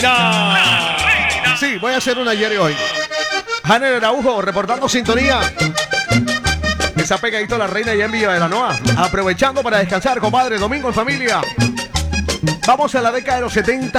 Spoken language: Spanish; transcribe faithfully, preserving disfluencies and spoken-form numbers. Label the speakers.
Speaker 1: Sí, voy a hacer una ayer y hoy. Janer Araujo reportando sintonía. Esa pegadito la reina ya en Villa de la Noa. Aprovechando para descansar, compadre. Domingo en familia. Vamos a la década de los setenta.